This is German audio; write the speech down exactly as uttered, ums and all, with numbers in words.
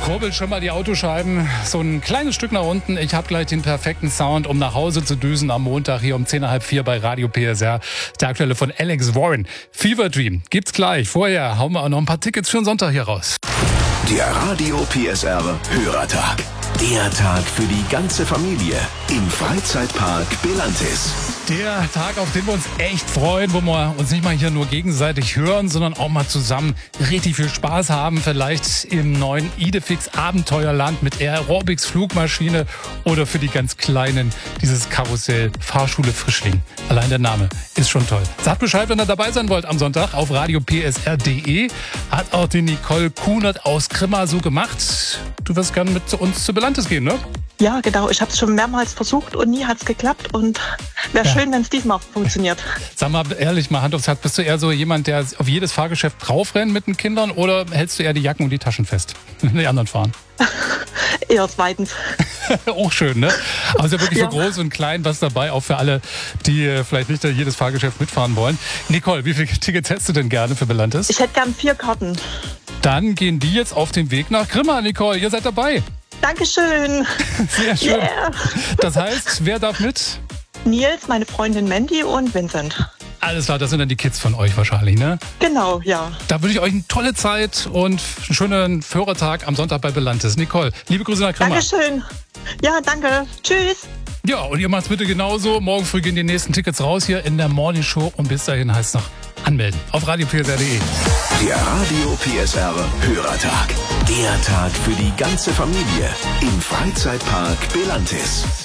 Kurbelt schon mal die Autoscheiben so ein kleines Stück nach unten. Ich habe gleich den perfekten Sound, um nach Hause zu düsen am Montag hier um zehn nach halb vier bei Radio P S R. Der aktuelle von Alex Warren. Fever Dream gibt's gleich. Vorher hauen wir auch noch ein paar Tickets für den Sonntag hier raus. Der Radio P S R Hörertag. Der Tag für die ganze Familie im Freizeitpark Belantis. Der Tag, auf den wir uns echt freuen, wo wir uns nicht mal hier nur gegenseitig hören, sondern auch mal zusammen richtig viel Spaß haben. Vielleicht im neuen Idefix Abenteuerland mit Aerobics Flugmaschine oder für die ganz Kleinen dieses Karussell Fahrschule Frischling. Allein der Name ist schon toll. Sagt Bescheid, wenn ihr dabei sein wollt am Sonntag auf radio p s r punkt d e. Hat auch die Nicole Kunert aus Grimma so gemacht. Du wirst gerne mit uns zu Belantis gehen, ne? Ja, genau. Ich habe es schon mehrmals versucht und nie hat es geklappt. Und wäre Ja. schön, wenn es diesmal funktioniert. Sag mal ehrlich, mal Hand aufs Herz, bist du eher so jemand, der auf jedes Fahrgeschäft draufrennt mit den Kindern oder hältst du eher die Jacken und die Taschen fest, wenn die anderen fahren? Eher zweitens. Auch schön, ne? Also wirklich Ja. für groß und klein was dabei, auch für alle, die äh, vielleicht nicht jedes Fahrgeschäft mitfahren wollen. Nicole, wie viele Tickets hättest du denn gerne für Belantis? Ich hätte gern vier Karten. Dann gehen die jetzt auf den Weg nach Grimma, Nicole. Ihr seid dabei. Dankeschön. Sehr schön. Yeah. Das heißt, wer darf mit? Nils, meine Freundin Mandy und Vincent. Alles klar, das sind dann die Kids von euch wahrscheinlich, ne? Genau, ja. Da wünsche ich euch eine tolle Zeit und einen schönen Führertag am Sonntag bei Belantis. Nicole, liebe Grüße nach Grimma. Dankeschön. Ja, danke. Tschüss. Ja, und ihr macht's bitte genauso. Morgen früh gehen die nächsten Tickets raus hier in der Morning Show. Und bis dahin heißt es noch anmelden auf radio p s r punkt d e. Der Radio P S R Hörertag. Der Tag für die ganze Familie im Freizeitpark Belantis.